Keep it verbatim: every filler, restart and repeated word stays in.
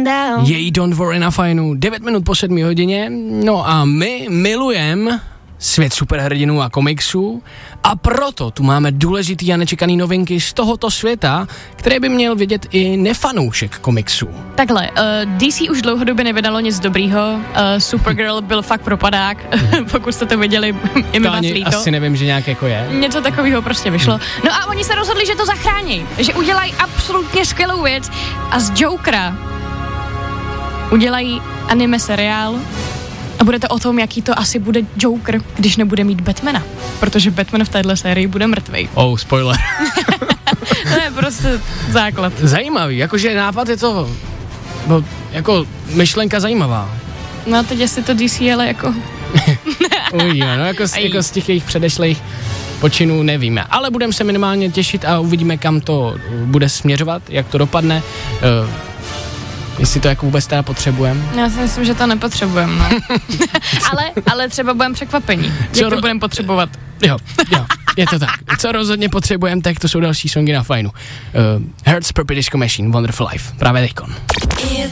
going down. Jej Don't Worry na fajnu, devět minut po sedmé hodině, no a my milujeme svět superhrdinů a komiksů a proto tu máme důležitý a nečekaný novinky z tohoto světa, které by měl vidět i nefanoušek komiksů. Takhle, uh, D C už dlouhodobě nevydalo nic dobrýho, uh, Supergirl byl fakt propadák, pokud jste to viděli, je mi To vás ani líto. asi nevím, že nějak jako je. Něco takového prostě vyšlo. No a oni se rozhodli, že to zachrání, že udělají absolutně skvělou věc a z Jokera udělají anime seriál a bude to o tom, jaký to asi bude Joker, když nebude mít Batmana, protože Batman v téhle sérii bude mrtvej. Oh, spoiler. To je prostě základ. Zajímavý, jakože nápad je to, no, jako myšlenka zajímavá. No a teď jestli to D C, ale jako... Uvidíme, no jako, z- jako z těch jejich předešlých počinů nevíme, ale budeme se minimálně těšit a uvidíme, kam to bude směřovat, jak to dopadne, uh, jestli to jako vůbec teda potřebujeme. Já si myslím, že to nepotřebujeme, no. ale, ale třeba budeme překvapení, Co jak to ro- budeme potřebovat. Jo, jo, je to tak. Co rozhodně potřebujeme, tak to jsou další songy na fajnu. Uh, Hertz, Purple Disco Machine, Wonderful Life, právě teďkon. If